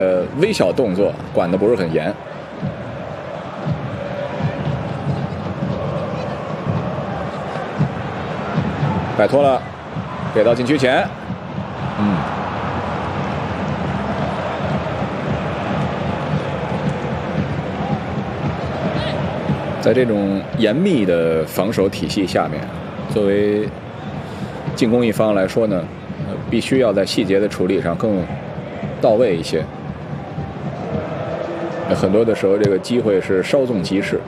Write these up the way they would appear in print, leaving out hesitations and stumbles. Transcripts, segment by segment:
微小动作管得不是很严。摆脱了，给到禁区前，在这种严密的防守体系下面，作为进攻一方来说呢，必须要在细节的处理上更到位一些。很多的时候，这个机会是稍纵即逝。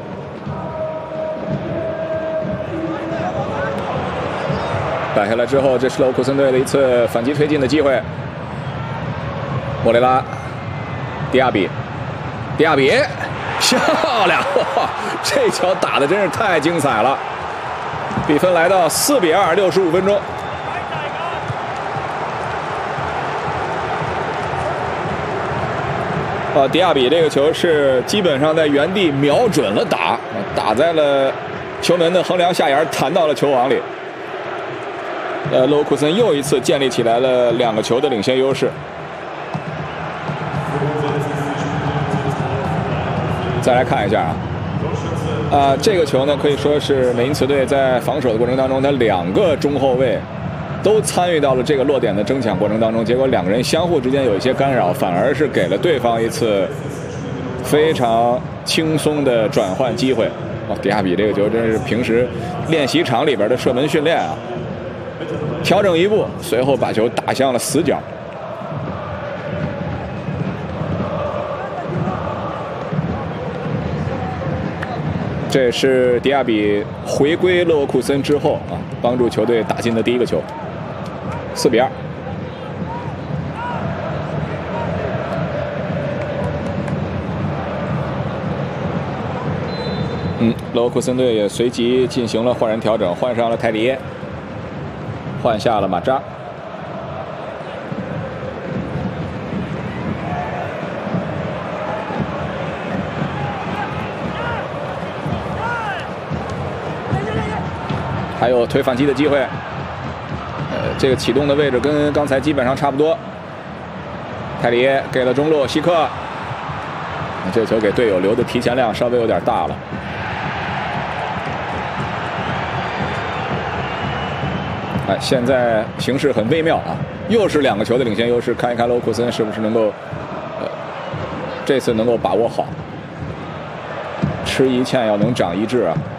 摆下来之后，这是勒沃库森队的一次反击推进的机会。莫雷拉，迪亚比，漂亮！哇，这球打的真是太精彩了。比分来到4比2，65分钟。迪亚比这个球是基本上在原地瞄准了打在了球门的横梁下沿，弹到了球网里。勒沃库森又一次建立起来了2个球的领先优势。再来看一下这个球呢可以说是美因茨队在防守的过程当中，他2个中后卫都参与到了这个落点的争抢过程当中，结果2个人相互之间有一些干扰，反而是给了对方一次非常轻松的转换机会。迪亚比这个球真是平时练习场里边的射门训练啊！调整一步，随后把球打向了死角。这是迪亚比回归勒沃库森之后帮助球队打进的第1个球，4比2。勒沃库森队也随即进行了换人调整，换上了泰迪耶，换下了马扎。还有推反击的机会，这个启动的位置跟刚才基本上差不多。泰迪耶给了中路希克，这球给队友留的提前量稍微有点大了。现在形势很微妙又是2个球的领先优势，看一看勒沃库森是不是能够，这次能够把握好。吃一堑要能长一智